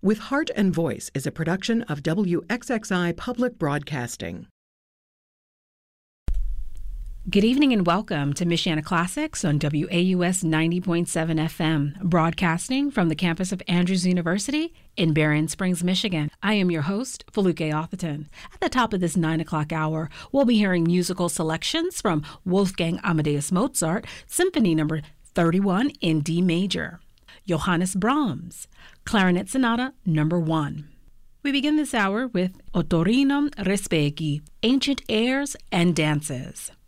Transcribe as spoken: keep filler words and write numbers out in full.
With Heart and Voice is a production of W X X I Public Broadcasting. Good evening and welcome to Michiana Classics on W A U S ninety point seven F M, broadcasting from the campus of Andrews University in Berrien Springs, Michigan. I am your host, Feluke Atherton. At the top of this nine o'clock hour, we'll be hearing musical selections from Wolfgang Amadeus Mozart, Symphony Number thirty-one in D major, Johannes Brahms, Clarinet Sonata Number one. We begin this hour with Ottorino Respighi, Ancient Airs and Dances.